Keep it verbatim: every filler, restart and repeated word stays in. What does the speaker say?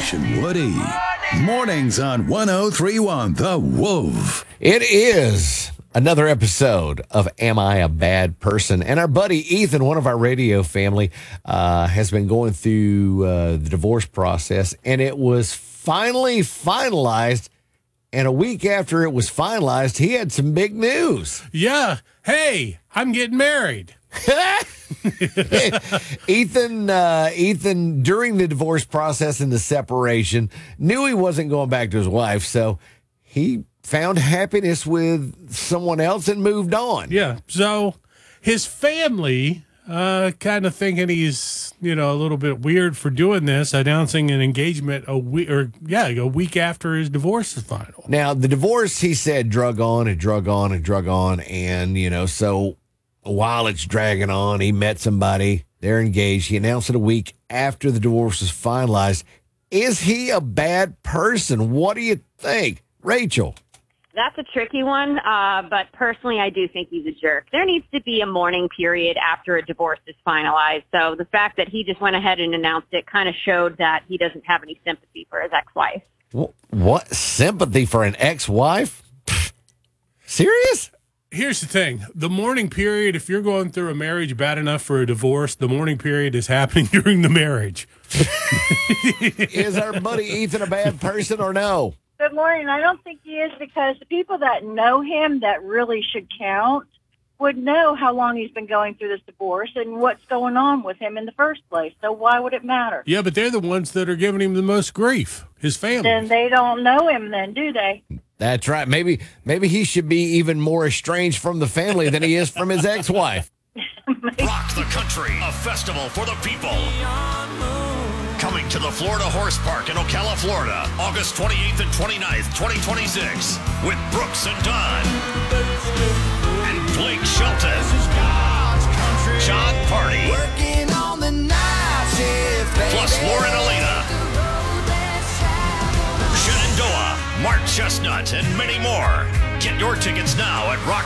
Station, Woody. Mornings on one oh three one The Wolf. It is another episode of Am I a Bad Person? And our buddy Ethan, one of our radio family, uh, has been going through uh, the divorce process, and it was finally finalized. And a week after it was finalized, he had some big news. Yeah. Hey, I'm getting married. Ethan, uh, Ethan, during the divorce process and the separation, knew he wasn't going back to his wife, so he found happiness with someone else and moved on. Yeah. So his family uh, kind of thinking he's, you know, a little bit weird for doing this, announcing an engagement a week or yeah, a week after his divorce is final. Now, the divorce, he said, drug on and drug on and drug on, and you know, so while it's dragging on, he met somebody. They're engaged. He announced it a week after the divorce was finalized. Is he a bad person? What do you think, Rachel? That's a tricky one, uh, but personally, I do think he's a jerk. There needs to be a mourning period after a divorce is finalized. So the fact that he just went ahead and announced it kind of showed that he doesn't have any sympathy for his ex-wife. What? Sympathy for an ex-wife? Serious? Here's the thing. The mourning period, if you're going through a marriage bad enough for a divorce, the mourning period is happening during the marriage. Is our buddy Ethan a bad person or no? Good morning. I don't think he is, because the people that know him that really should count would know how long he's been going through this divorce and what's going on with him in the first place. So why would it matter? Yeah, but they're the ones that are giving him the most grief, his family. Then they don't know him then, do they? That's right. Maybe maybe he should be even more estranged from the family than he is from his ex-wife. Rock the Country, a festival for the people. Coming to the Florida Horse Park in Ocala, Florida, August twenty-eighth and twenty-ninth, twenty twenty-six, with Brooks and Dunn, and Blake Shelton, John Party, plus Lauren Elena, Shenandoah, Mark Chestnut, and many more. Get your tickets now at rock